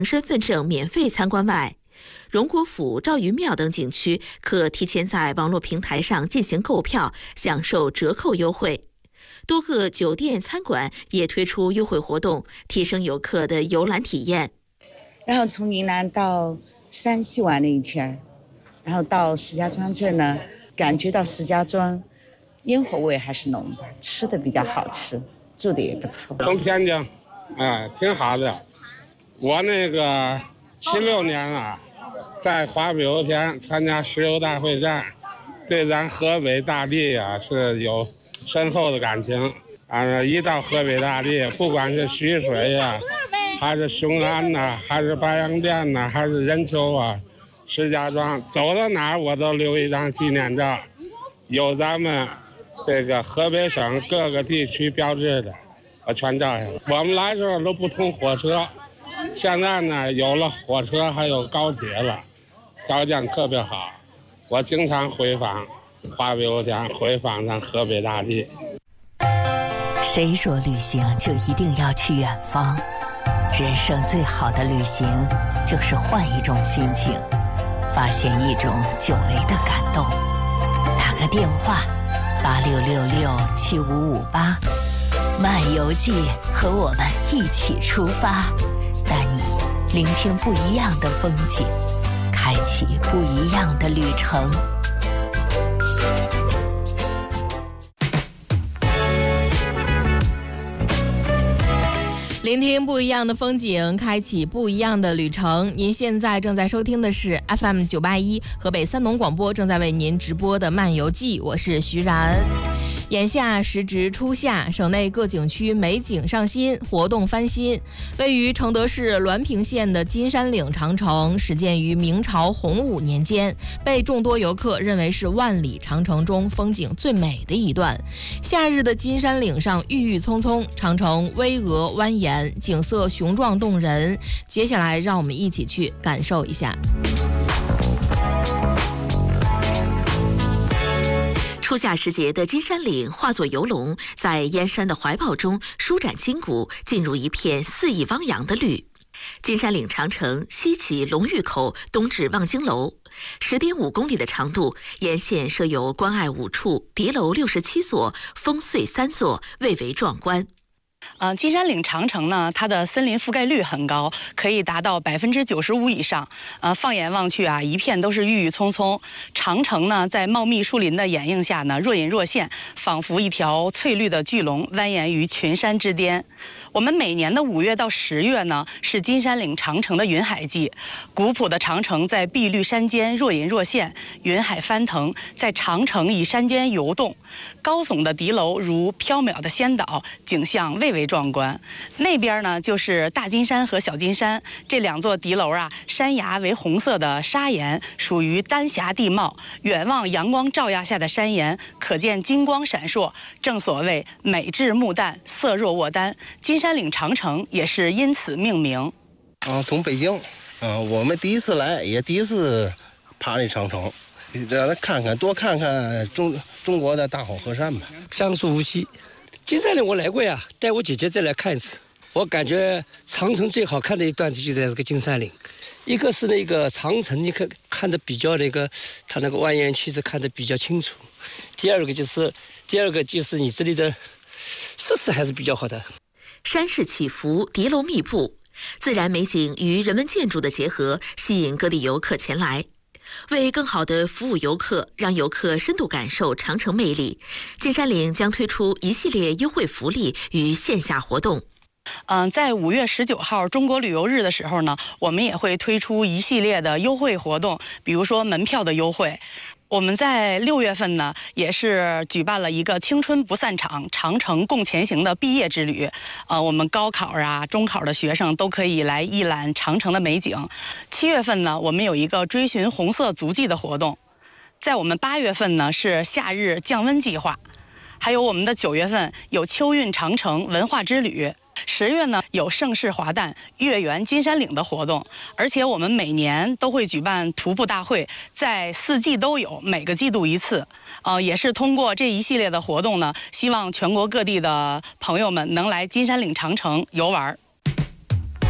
身份证免费参观外，荣国府、赵云庙等景区可提前在网络平台上进行购票，享受折扣优惠。多个酒店、餐馆也推出优惠活动，提升游客的游览体验。 然后从云南到山西玩了一圈，然后到石家庄这呢，感觉到石家庄烟火味还是浓的，吃的比较好吃，住的也不错。 从天津，挺好的。我那个76年啊，在华北油田参加石油大会战，对咱河北大地啊是有深厚的感情。一到河北大地，不管是徐水呀，还是雄安呐，还是白洋淀呐，还是任丘啊，石家庄，走到哪儿我都留一张纪念照，有咱们这个河北省各个地区标志的，我全照下来。我们来时候都不通火车，现在呢有了火车还有高铁了，条件特别好。我经常回访华北油田，回访咱河北大地。 谁说旅行就一定要去远方？人生最好的旅行就是换一种心情，发现一种久违的感动。打个电话86667558，漫游记和我们一起出发，带你聆听不一样的风景，开启不一样的旅程。 聆听不一样的风景，开启不一样的旅程。您现在正在收听的是 FM 981河北三农广播正在为您直播的漫游记，我是徐然。眼下时值初夏，省内各景区美景上新，活动翻新。位于承德市滦平县的金山岭长城，始建于明朝洪武年间，被众多游客认为是万里长城中风景最美的一段。夏日的金山岭上郁郁葱葱，长城巍峨蜿蜒，景色雄壮动人。接下来让我们一起去感受一下。 初夏时节的金山岭化作游龙，在燕山的怀抱中舒展筋骨，进入一片肆意汪洋的绿。金山岭长城西起龙峪口，东至望京楼，10.5公里的长度，沿线设有关隘5处，敌楼67所，烽燧3座，蔚为壮观。 金山岭长城呢，它的森林覆盖率很高，可以达到95%以上。放眼望去啊，一片都是郁郁葱葱。长城呢，在茂密树林的掩映下呢，若隐若现，仿佛一条翠绿的巨龙蜿蜒于群山之巅。我们每年的5月到10月呢，是金山岭长城的云海季。古朴的长城在碧绿山间若隐若现，云海翻腾，在长城以山间游动。高耸的敌楼如缥缈的仙岛，景象蔚为壮观。那边呢，就是大金山和小金山这2座敌楼啊，山崖为红色的砂岩，属于丹霞地貌。远望阳光照耀下的山岩，可见金光闪烁。正所谓美至目淡，色若卧丹。金山岭长城也是因此命名。 从北京，我们第一次来，也第一次爬那长城，让他看看，多看看中国的大好河山吧。 江苏无锡，金山岭我来过呀，带我姐姐再来看一次。我感觉长城最好看的一段子就在这个金山岭，一个是那个长城，你看得比较它那个蜿蜒曲折看得比较清楚。第二个就是你这里的设施还是比较好的。 山势起伏，敌楼密布，自然美景与人文建筑的结合，吸引各地游客前来。为更好地服务游客，让游客深度感受长城魅力，金山岭将推出一系列优惠福利与线下活动。 在5月19号中国旅游日的时候呢，我们也会推出一系列的优惠活动，比如说门票的优惠。我们在6月份呢，也是举办了一个青春不散场长城共前行的毕业之旅。我们高考啊、中考的学生都可以来一览长城的美景。7月份呢，我们有一个追寻红色足迹的活动。在我们8月份呢，是夏日降温计划。还有我们的9月份有秋韵长城文化之旅。10月呢，有盛世华诞月圆金山岭的活动，而且我们每年都会举办徒步大会，在4季都有，每个季度一次。也是通过这一系列的活动呢，希望全国各地的朋友们能来金山岭长城游玩。